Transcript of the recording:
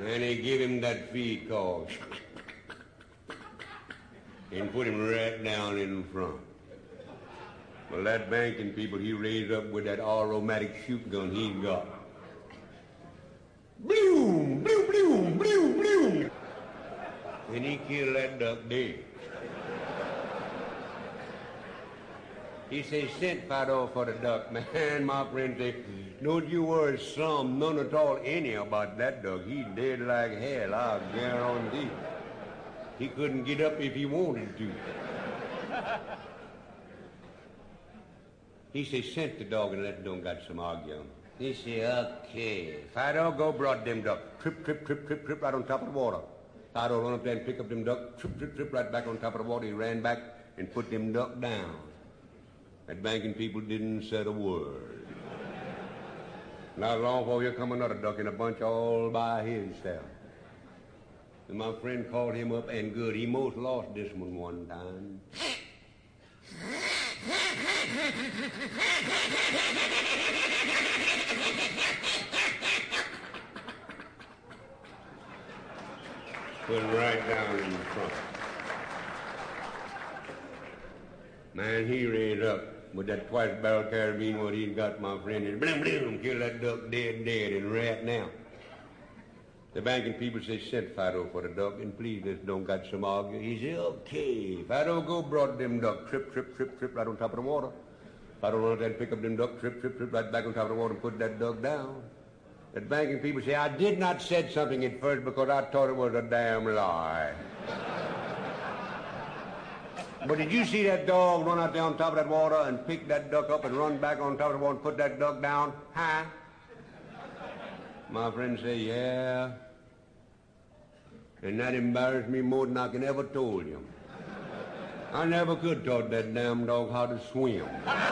And they give him that feed call and put him right down in front. Well, that banking people he raised up with that automatic shoot gun he got. Bloom, bloom, bloom, bloom, bloom. And he killed that duck dead. He says, sent Fido for the duck, man. My friend said, don't you worry some, none at all, any about that duck. He dead like hell, I guarantee. He couldn't get up if he wanted to. He said, sent the dog and let them got some argument. He said, okay. Fido go brought them duck. Trip, trip, trip, trip, trip right on top of the water. Fido run up there and pick up them duck. Trip, trip, trip right back on top of the water. He ran back and put them duck down. That banking people didn't say a word. Not long before here come another duck in a bunch all by himself. And my friend called him up, and good, he most lost this one time. Put him right down in the front. Man, he raised up with that twice-barrel carabine what he'd got, my friend, and blim, blim, killed that duck dead, and right now. The banking people say, sent Fido for the duck, and please, let's don't got some argue. He said, okay. Fido go brought them duck, trip, trip, trip, trip, right on top of the water. Fido run out there and pick up them duck, trip, trip, trip, right back on top of the water and put that duck down. That banking people say, I did not said something at first because I thought it was a damn lie. But did you see that dog run out there on top of that water and pick that duck up and run back on top of the water and put that duck down? Huh? My friend say, yeah. And that embarrassed me more than I can ever told you. I never could taught that damn dog how to swim.